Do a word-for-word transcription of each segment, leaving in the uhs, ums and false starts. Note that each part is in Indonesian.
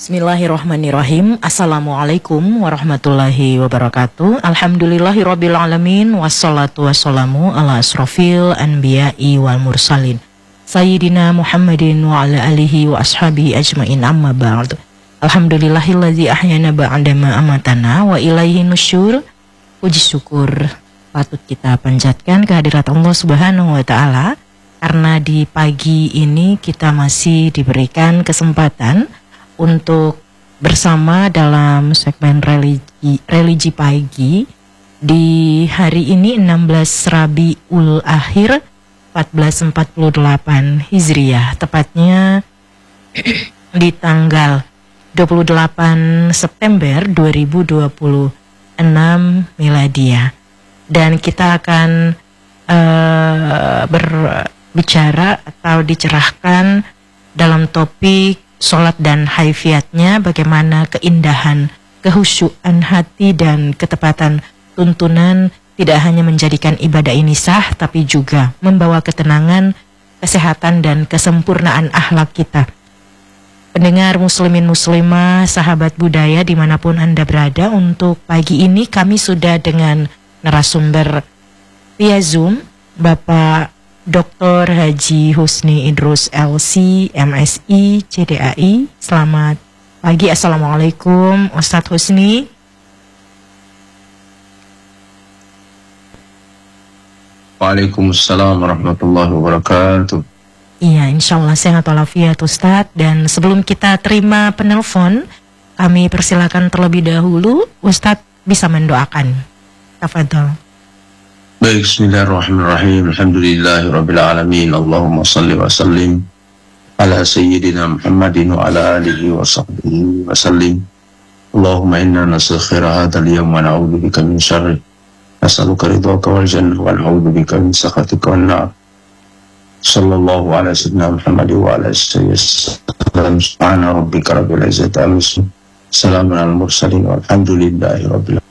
Bismillahirrahmanirrahim. Assalamualaikum warahmatullahi wabarakatuh. Alhamdulillahirabbil alamin wassalatu wassalamu ala asrofil anbiya'i wal mursalin Sayyidina Muhammadin wa ala alihi wa ashabihi ajmain, amma ba'd. Alhamdulillahilladzi ahyana ba'da ma amatana wa ilaihi nusyur. Puji syukur patut kita panjatkan kehadirat Allah Subhanahu wa taala karena di pagi ini kita masih diberikan kesempatan untuk bersama dalam segmen religi, religi pagi di hari ini enam belas Rabiul Akhir seribu empat ratus empat puluh delapan Hijriah, tepatnya di tanggal dua puluh delapan September dua ribu dua puluh enam Miladiah. Dan kita akan uh, berbicara atau dicerahkan dalam topik sholat dan haifiatnya, bagaimana keindahan, kehusyuan hati dan ketepatan tuntunan tidak hanya menjadikan ibadah ini sah, tapi juga membawa ketenangan, kesehatan dan kesempurnaan akhlak kita. Pendengar muslimin muslimah, sahabat budaya dimanapun Anda berada, untuk pagi ini kami sudah dengan narasumber via Zoom, Bapak Doktor Haji Husni Idrus L C M Si C D A I. Selamat pagi, assalamualaikum Ustadz Husni. Waalaikumsalam warahmatullahi wabarakatuh. Iya, insya Allah sehat walafiat Ustadz. Dan sebelum kita terima penelpon, kami persilakan terlebih dahulu Ustadz bisa mendoakan. Tafadhol. Baik, bismillahirrahmanirrahim. Alhamdulillahirabbil alamin. Allahumma shalli wa sallim ala sayyidina Muhammadin wa ala alihi wa sahbihi wa sallim. Allahumma inna nas'aluka khaira hadzal yawm wa na'udzu bika min syarri. Nas'aluka ridhaka wal jannah wa na'udzu bika min sakhatika wan nar. Sallallahu ala sayyidina Muhammad wa ala alihi wasallam. Subhana rabbika rabbil izzati amma yasifun. Salamun alal mursalin walhamdulillahi rabbil alamin.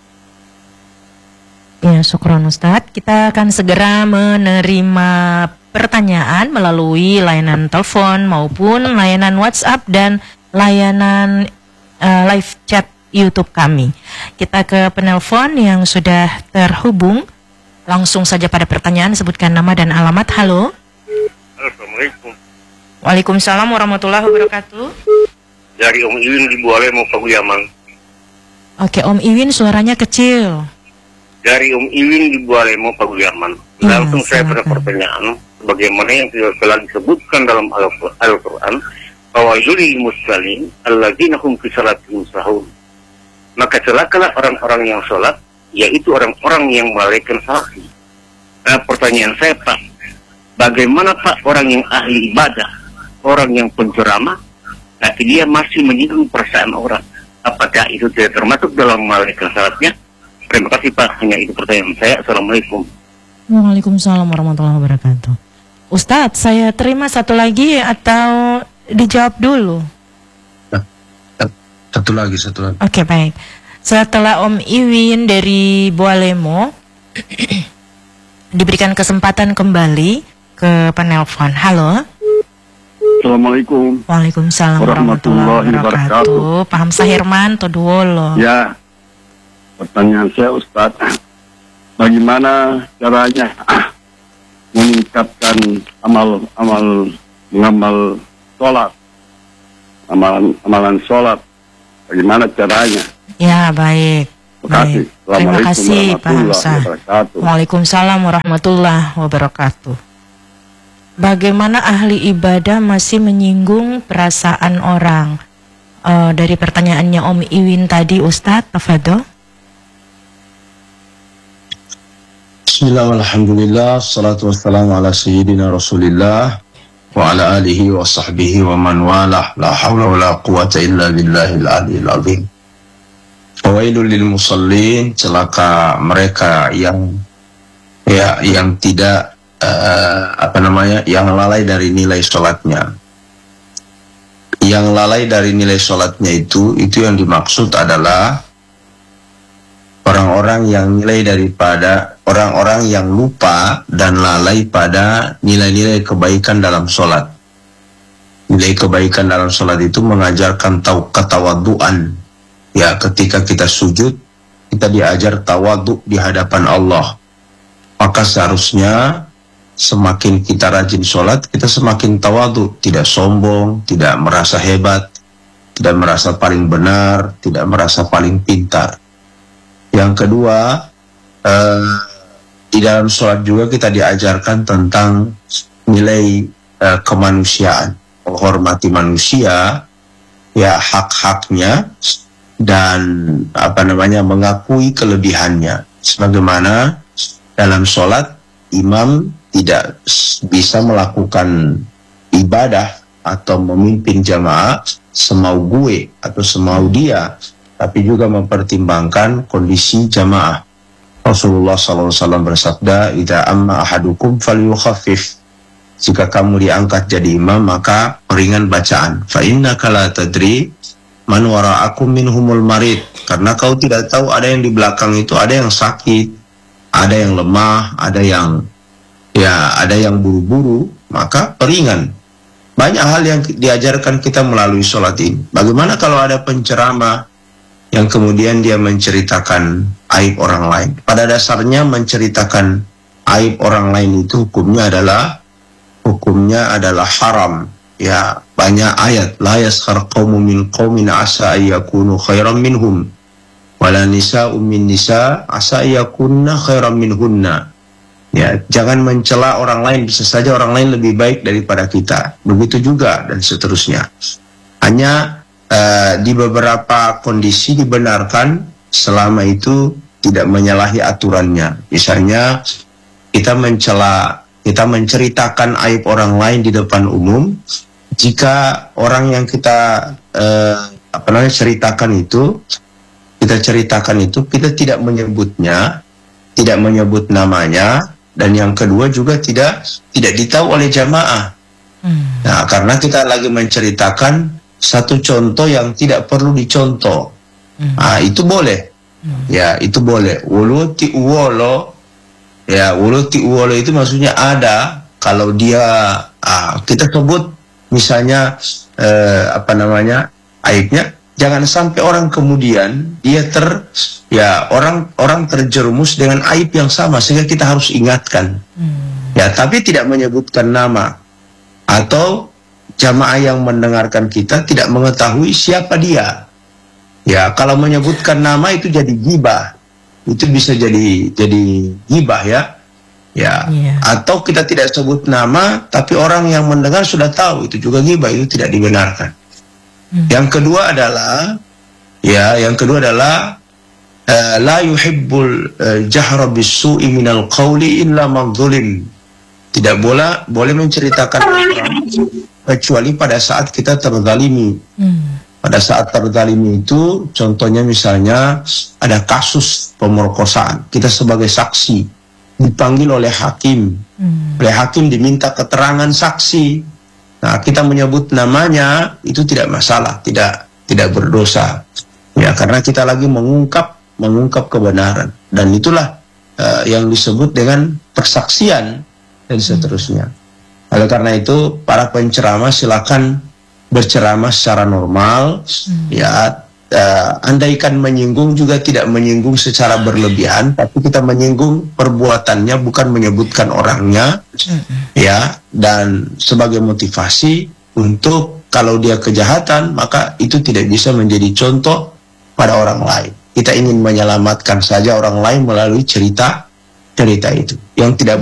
Ya, syukron Ustadz. Kita akan segera menerima pertanyaan melalui layanan telepon maupun layanan WhatsApp dan layanan uh, live chat YouTube kami. Kita ke penelpon yang sudah terhubung. Langsung saja pada pertanyaan, sebutkan nama dan alamat. Halo. Assalamualaikum. Waalaikumsalam warahmatullahi wabarakatuh. Dari Om Iwin di Buale mau Paguyaman. Oke, Om Iwin suaranya kecil. Dari Om Iwin di Buale mau Paguyaman. Ya, Langsung saya pada silakan. pertanyaan, bagaimana yang telah disebutkan dalam Al- Al-Quran, bahwa yuli muslimin alladzina hum fi salatihim sahun. Maka celakalah orang-orang yang sholat, yaitu orang-orang yang melalaikan salat. Nah, pertanyaan saya, Pak, bagaimana Pak orang yang ahli ibadah, orang yang penceramah, tapi dia masih menyinggung perasaan orang? Apakah itu tidak termasuk dalam melalaikan salatnya? Terima kasih Pak, hanya itu pertanyaan saya. Assalamualaikum. Waalaikumsalam warahmatullahi wabarakatuh. Ustadz, saya terima satu lagi atau dijawab dulu? Satu lagi, satu lagi. Oke, baik. Setelah Om Iwin dari Bualemo diberikan kesempatan kembali ke penelpon. Halo. Assalamualaikum. Waalaikumsalam warahmatullahi Warahmatullahi wabarakatuh. wabarakatuh. Paham Sahirman Toduolo. Ya, pertanyaan saya Ustadz, bagaimana caranya meningkatkan amal-amal mengamal sholat, amalan amalan sholat, bagaimana caranya? Ya, baik. Terima kasih. Baik. Terima kasih Pak warahmatullahi Hamzah. wabarakatuh. Waalaikumsalam warahmatullahi wabarakatuh. Bagaimana ahli ibadah masih menyinggung perasaan orang? Uh, dari pertanyaannya Om Iwin tadi, Ustadz, tafadhol. Bismillah walhamdulillah, salatu wassalamu ala sayyidina Rasulillah wa ala alihi wa sahbihi wa man walah. La hawla wa la quwata illa billahil aliyil azim. Fawailul lil musallin, celaka mereka yang ya yang tidak uh, apa namanya, yang lalai dari nilai sholatnya. Yang lalai dari nilai sholatnya itu, itu yang dimaksud adalah orang-orang yang nilai daripada orang-orang yang lupa dan lalai pada nilai-nilai kebaikan dalam sholat. Nilai kebaikan dalam sholat itu mengajarkan tahu ketawaduan. Ya, ketika kita sujud, kita diajar tawadu di hadapan Allah. Maka seharusnya semakin kita rajin sholat, kita semakin tawadu, tidak sombong, tidak merasa hebat, tidak merasa paling benar, tidak merasa paling pintar. Yang kedua, eh, di dalam sholat juga kita diajarkan tentang nilai eh, kemanusiaan, menghormati manusia, ya hak-haknya, dan apa namanya mengakui kelebihannya. Sebagaimana dalam sholat imam tidak bisa melakukan ibadah atau memimpin jamaah semau gue atau semau dia, tapi juga mempertimbangkan kondisi jamaah. Rasulullah shallallahu alaihi wasallam bersabda, "Idza amma ahadukum falyukhaffif." Jika kamu diangkat jadi imam, maka ringan bacaan. Fa innaka la tadri man wara'akum minhumul marid. Karena kau tidak tahu ada yang di belakang itu ada yang sakit, ada yang lemah, ada yang ya ada yang buru-buru, maka peringan. Banyak hal yang diajarkan kita melalui sholat ini. Bagaimana kalau ada penceramah yang kemudian dia menceritakan aib orang lain? Pada dasarnya menceritakan aib orang lain itu hukumnya adalah hukumnya adalah haram. Ya, banyak ayat, la yaskhar qaumun min qaumin asa ayyakunu khairan minhum wala nisa'un min nisa' asa ayyakunna khairan minhunna. Ya, jangan mencela orang lain, bisa saja orang lain lebih baik daripada kita. Begitu juga dan seterusnya. Hanya uh, di beberapa kondisi dibenarkan selama itu tidak menyalahi aturannya. Misalnya kita mencela, kita menceritakan aib orang lain di depan umum. Jika orang yang kita uh, apa namanya ceritakan itu, kita ceritakan itu, kita tidak menyebutnya, tidak menyebut namanya. Dan yang kedua juga tidak tidak ditahu oleh jamaah. Hmm. Nah, karena kita lagi menceritakan satu contoh yang tidak perlu dicontoh. Hmm. Nah, itu boleh. Hmm. Ya, itu boleh. Wuluti uwolo, ya wuluti uwolo itu maksudnya ada. Kalau dia ah, kita sebut misalnya eh, apa namanya aibnya, jangan sampai orang kemudian dia ter ya orang orang terjerumus dengan aib yang sama sehingga kita harus ingatkan. Hmm. Ya, tapi tidak menyebutkan nama atau jamaah yang mendengarkan kita tidak mengetahui siapa dia. Ya, kalau menyebutkan nama itu jadi ghibah. Itu bisa jadi jadi ghibah ya. Ya, yeah. Atau kita tidak sebut nama tapi orang yang mendengar sudah tahu, itu juga ghibah, itu tidak dibenarkan. Hmm. Yang kedua adalah ya, yang kedua adalah uh, la yuhibbul uh, jahra bis-su'i minal qawli illa man zulim. Tidak boleh boleh menceritakan orang kecuali pada saat kita terzalimi. Hmm. Pada saat terzalimi itu contohnya misalnya ada kasus pemerkosaan, kita sebagai saksi dipanggil oleh hakim. Hmm. Oleh hakim diminta keterangan saksi. Nah, kita menyebut namanya itu tidak masalah, tidak tidak berdosa. Ya, karena kita lagi mengungkap mengungkap kebenaran, dan itulah uh, yang disebut dengan persaksian dan seterusnya. Hmm. Oleh karena itu, para penceramah silakan berceramah secara normal. Hmm. Ya, uh, andaikan menyinggung juga tidak menyinggung secara berlebihan, tapi kita menyinggung perbuatannya, bukan menyebutkan orangnya. Hmm. Ya, dan sebagai motivasi untuk kalau dia kejahatan, maka itu tidak bisa menjadi contoh pada orang lain. Kita ingin menyelamatkan saja orang lain melalui cerita cerita itu yang tidak